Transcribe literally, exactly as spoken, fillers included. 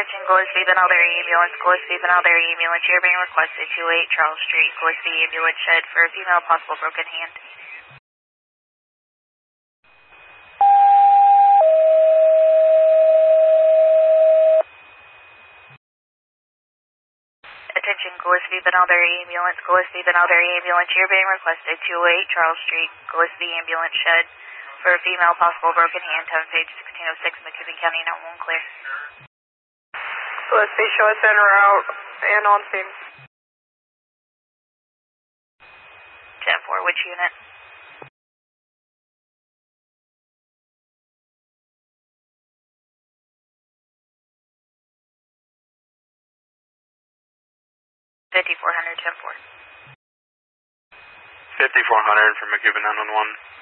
Attention Gillespie, Benalder Ambulance, Gillespie, Benalder Ambulance. You're being requested to eight Charles Street, Gillespie Ambulance Shed for a female possible broken hand. Attention Gillespie, Benalder Ambulance, Gillespie, Benalder Ambulance. You're being requested to eight Charles Street, Gillespie Ambulance Shed for a female possible broken hand. Time page sixteen oh six, McKibbin County, nine one one clear. Gillespie, show us en route and on scene. ten four, which unit? fifty-four hundred, ten four. fifty-four hundred from McKibbin nine one one.